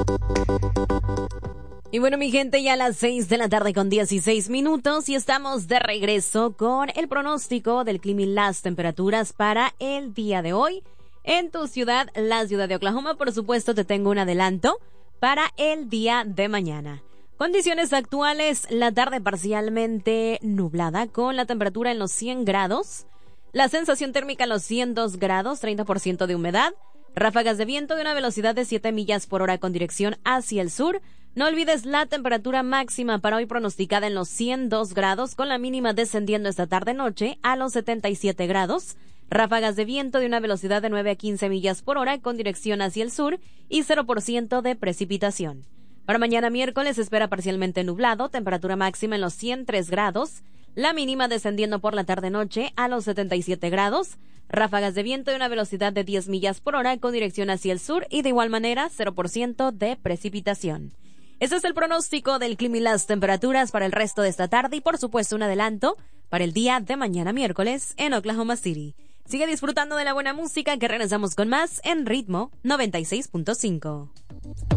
Y bueno, mi gente, ya a las 6 de la tarde con 16 minutos y estamos de regreso con el pronóstico del clima y las temperaturas para el día de hoy. En tu ciudad, la ciudad de Oklahoma, por supuesto, te tengo un adelanto para el día de mañana. Condiciones actuales, la tarde parcialmente nublada con la temperatura en los 100 grados. La sensación térmica en los 102 grados, 30% de humedad. Ráfagas de viento de una velocidad de 7 millas por hora con dirección hacia el sur. No olvides la temperatura máxima para hoy pronosticada en los 102 grados, con la mínima descendiendo esta tarde-noche a los 77 grados. Ráfagas de viento de una velocidad de 9 a 15 millas por hora con dirección hacia el sur y 0% de precipitación. Para mañana miércoles se espera parcialmente nublado, temperatura máxima en los 103 grados. La mínima descendiendo por la tarde-noche a los 77 grados. Ráfagas de viento de una velocidad de 10 millas por hora con dirección hacia el sur y de igual manera 0% de precipitación. Ese es el pronóstico del clima y las temperaturas para el resto de esta tarde y por supuesto un adelanto para el día de mañana miércoles en Oklahoma City. Sigue disfrutando de la buena música que regresamos con más en Ritmo 96.5.